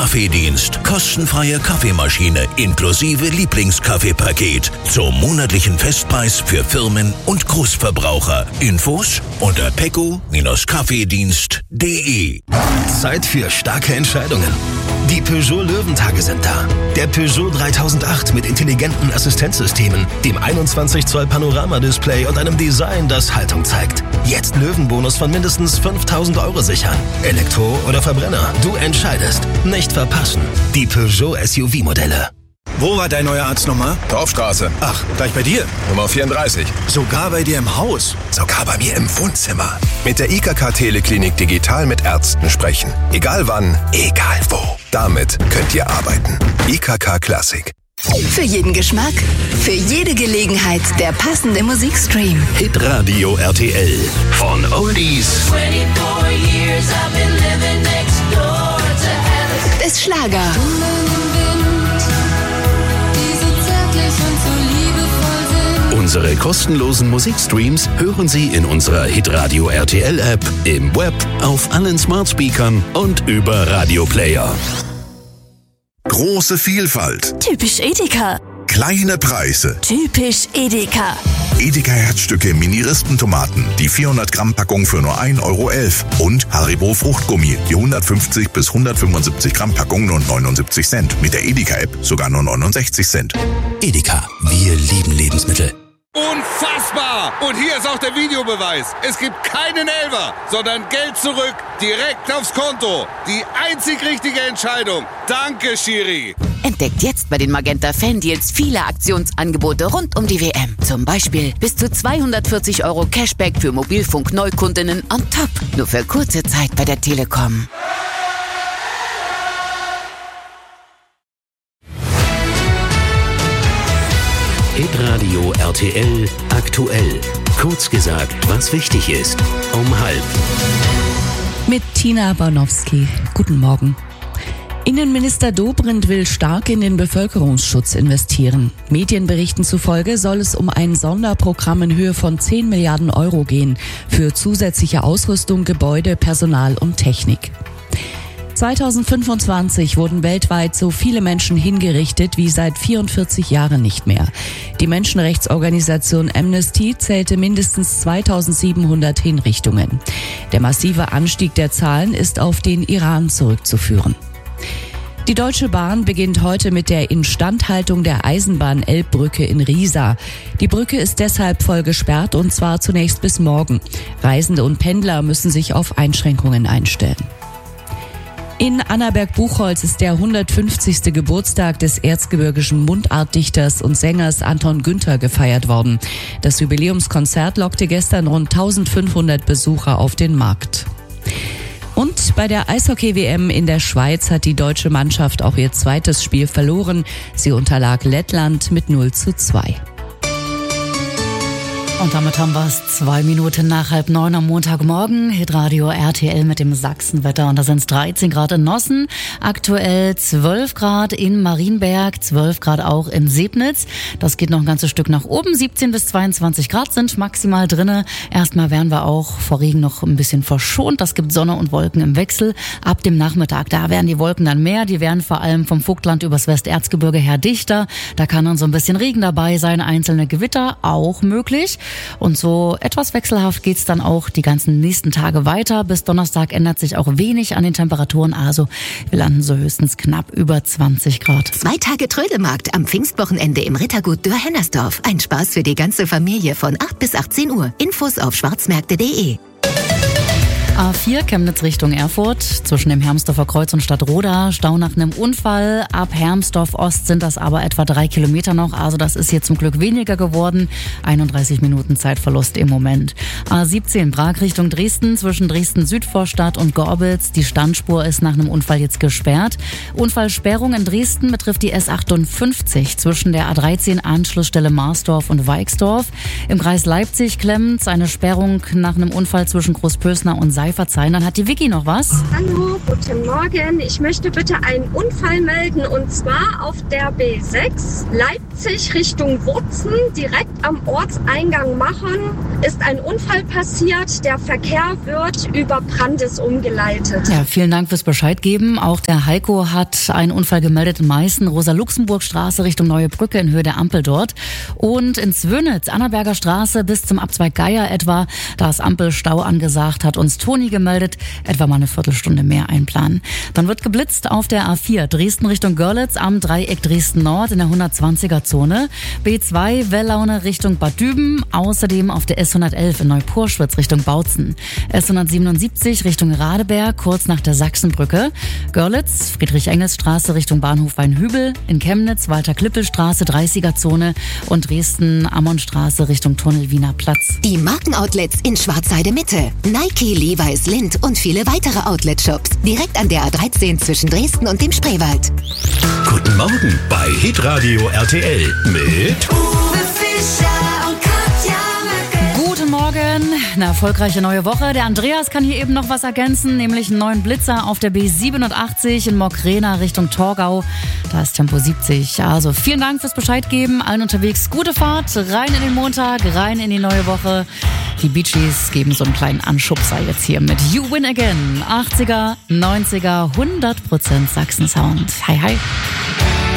Kaffeedienst. Kostenfreie Kaffeemaschine inklusive Lieblingskaffeepaket. Zum monatlichen Festpreis für Firmen und Großverbraucher. Infos unter pecco-kaffeedienst.de. Zeit für starke Entscheidungen. Die Peugeot Löwentage sind da. Der Peugeot 3008 mit intelligenten Assistenzsystemen, dem 21 Zoll Panoramadisplay und einem Design, das Haltung zeigt. Jetzt Löwenbonus von mindestens 5.000 € sichern. Elektro oder Verbrenner, du entscheidest. Nicht verpassen. Die Peugeot SUV-Modelle. Wo war dein neuer Arzt nochmal? Dorfstraße. Ach, gleich bei dir? Nummer 34. Sogar bei dir im Haus? Sogar bei mir im Wohnzimmer. Mit der IKK Teleklinik digital mit Ärzten sprechen. Egal wann, egal wo. Damit könnt ihr arbeiten. IKK Klassik. Für jeden Geschmack, für jede Gelegenheit der passende Musikstream. Hitradio RTL. Von Oldies 24 years I've been living next door to heaven. Bis Schlager. Unsere kostenlosen Musikstreams hören Sie in unserer Hitradio RTL App, im Web, auf allen Smartspeakern und über Radioplayer. Große Vielfalt. Typisch Edeka. Kleine Preise. Typisch Edeka. Edeka Herzstücke Mini-Rispentomaten, die 400 Gramm Packung für nur 1,11 € und Haribo Fruchtgummi, die 150 bis 175 Gramm Packung nur 79 Cent. Mit der Edeka App sogar nur 69 Cent. Edeka, wir lieben Lebensmittel. Unfassbar! Und hier ist auch der Videobeweis. Es gibt keinen Elfer, sondern Geld zurück, direkt aufs Konto. Die einzig richtige Entscheidung. Danke, Schiri. Entdeckt jetzt bei den Magenta Fan-Deals viele Aktionsangebote rund um die WM. Zum Beispiel bis zu 240 € Cashback für Mobilfunk-Neukundinnen on top. Nur für kurze Zeit bei der Telekom. Hitradio RTL aktuell. Kurz gesagt, was wichtig ist. Um 12:30. Mit Tina Barnowski. Guten Morgen. Innenminister Dobrindt will stark in den Bevölkerungsschutz investieren. Medienberichten zufolge soll es um ein Sonderprogramm in Höhe von 10 Milliarden € gehen für zusätzliche Ausrüstung, Gebäude, Personal und Technik. 2025 wurden weltweit so viele Menschen hingerichtet wie seit 44 Jahren nicht mehr. Die Menschenrechtsorganisation Amnesty zählte mindestens 2700 Hinrichtungen. Der massive Anstieg der Zahlen ist auf den Iran zurückzuführen. Die Deutsche Bahn beginnt heute mit der Instandhaltung der Eisenbahn-Elbbrücke in Riesa. Die Brücke ist deshalb voll gesperrt und zwar zunächst bis morgen. Reisende und Pendler müssen sich auf Einschränkungen einstellen. In Annaberg-Buchholz ist der 150. Geburtstag des erzgebirgischen Mundartdichters und Sängers Anton Günther gefeiert worden. Das Jubiläumskonzert lockte gestern rund 1500 Besucher auf den Markt. Und bei der Eishockey-WM in der Schweiz hat die deutsche Mannschaft auch ihr zweites Spiel verloren. Sie unterlag Lettland mit 0:2. Und damit haben wir es 2 Minuten nach 8:30 am Montagmorgen. Hitradio RTL mit dem Sachsenwetter. Und da sind es 13 Grad in Nossen, aktuell 12 Grad in Marienberg, 12 Grad auch in Sebnitz. Das geht noch ein ganzes Stück nach oben. 17 bis 22 Grad sind maximal drinne. Erstmal werden wir auch vor Regen noch ein bisschen verschont. Das gibt Sonne und Wolken im Wechsel. Ab dem Nachmittag, da werden die Wolken dann mehr. Die werden vor allem vom Vogtland übers Westerzgebirge her dichter. Da kann dann so ein bisschen Regen dabei sein, einzelne Gewitter auch möglich. Und so etwas wechselhaft geht's dann auch die ganzen nächsten Tage weiter. Bis Donnerstag ändert sich auch wenig an den Temperaturen. Also wir landen so höchstens knapp über 20 Grad. 2 Tage Trödelmarkt am Pfingstwochenende im Rittergut Dürr-Hennersdorf. Ein Spaß für die ganze Familie von 8 bis 18 Uhr. Infos auf schwarzmärkte.de. A4 Chemnitz Richtung Erfurt, zwischen dem Hermsdorfer Kreuz und Stadtroda, Stau nach einem Unfall. Ab Hermsdorf Ost sind das aber etwa 3 Kilometer noch, also das ist hier zum Glück weniger geworden. 31 Minuten Zeitverlust im Moment. A17 Prag Richtung Dresden, zwischen Dresden-Südvorstadt und Gorbitz. Die Standspur ist nach einem Unfall jetzt gesperrt. Unfallsperrung in Dresden betrifft die S58 zwischen der A13 Anschlussstelle Marsdorf und Weixdorf. Im Kreis Leipzig-Klemms eine Sperrung nach einem Unfall zwischen Großpösner und Seifert sein. Dann hat die Vicky noch was. Hallo, guten Morgen. Ich möchte bitte einen Unfall melden und zwar auf der B6 Leipzig Richtung Wurzen, direkt am Ortseingang Machen, ist ein Unfall passiert. Der Verkehr wird über Brandes umgeleitet. Ja, vielen Dank fürs Bescheid geben. Auch der Heiko hat einen Unfall gemeldet in Meißen, Rosa-Luxemburg-Straße Richtung Neue Brücke in Höhe der Ampel dort. Und in Zwönitz, Annaberger Straße bis zum Abzweig Geier etwa, da ist Ampelstau angesagt, hat uns Toni gemeldet, etwa mal eine Viertelstunde mehr einplanen. Dann wird geblitzt auf der A4 Dresden Richtung Görlitz am Dreieck Dresden Nord in der 120er-Zone. B2 Wellaune Richtung Bad Düben, außerdem auf der S111 in Neupurschwitz Richtung Bautzen. S177 Richtung Radeberg, kurz nach der Sachsenbrücke. Görlitz, Friedrich-Engels-Straße Richtung Bahnhof Weinhübel. In Chemnitz, Walter-Klippel-Straße, 30er-Zone. Und Dresden-Ammonstraße Richtung Tunnel Wiener Platz. Die Markenoutlets in Schwarzheide-Mitte. Nike, Levi's, Lindt und viele weitere Outlet-Shops. Direkt an der A13 zwischen Dresden und dem Spreewald. Guten Morgen bei Hitradio RTL mit Uwe Fischer und Katja Möcke. Guten Morgen, eine erfolgreiche neue Woche. Der Andreas kann hier eben noch was ergänzen, nämlich einen neuen Blitzer auf der B87 in Mockrena Richtung Torgau. Da ist Tempo 70. Also vielen Dank fürs Bescheid geben. Allen unterwegs gute Fahrt, rein in den Montag, rein in die neue Woche. Die Bee Gees geben so einen kleinen Anschubser jetzt hier mit You Win Again. 80er, 90er, 100% Sachsen-Sound. Hi, hi.